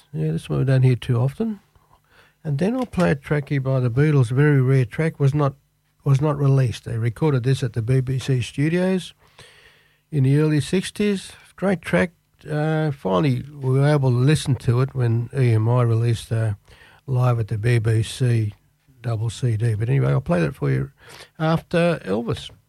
Yeah, this one we don't hear too often. And then I'll play a track here by the Beatles, a very rare track, was not released. They recorded this at the BBC studios in the early 60s. Great track. Finally, we were able to listen to it when EMI released live at the BBC double CD. But anyway, I'll play that for you after Elvis.